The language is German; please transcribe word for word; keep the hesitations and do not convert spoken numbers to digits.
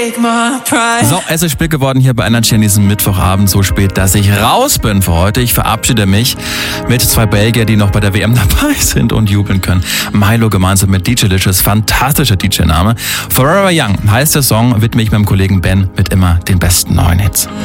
So, es ist spät geworden hier bei Energy an diesem Mittwochabend, so spät, dass ich raus bin für heute. Ich verabschiede mich mit zwei Belgier, die noch bei der W M dabei sind und jubeln können. Milo gemeinsam mit D J Licious, fantastischer D J-Name. Forever Young heißt der Song, widme ich meinem Kollegen Ben mit immer den besten neuen Hits.